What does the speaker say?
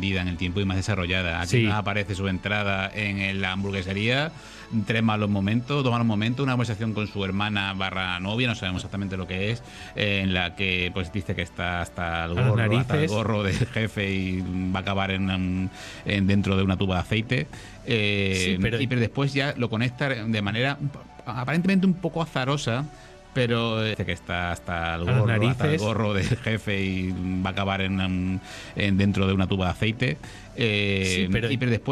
extendida en el tiempo y más desarrollada. Aquí Sí. nos aparece su entrada en la hamburguesería, 3 malos momentos, 2 malos momentos, una conversación con su hermana / novia, no sabemos exactamente lo que es, en la que pues dice que está hasta el A las gorro, narices. del jefe y va a acabar dentro de una tuba de aceite. Sí, pero- pero después ya lo conecta de manera aparentemente un poco azarosa, pero dice que está hasta el A las narices. gorro del jefe y va a acabar dentro de una tuba de aceite. Sí, pero- pero después